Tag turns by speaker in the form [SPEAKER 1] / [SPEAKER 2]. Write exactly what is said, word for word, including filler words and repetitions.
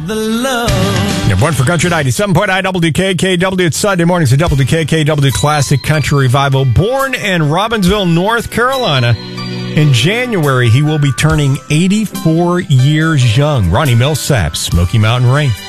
[SPEAKER 1] the love.
[SPEAKER 2] You're born for Country ninety-seven point nine W K K W. It's Sunday mornings at W K K W Classic Country Revival. Born in Robbinsville, North Carolina. In January, he will be turning eighty-four years young. Ronnie Millsap, Smoky Mountain Rain.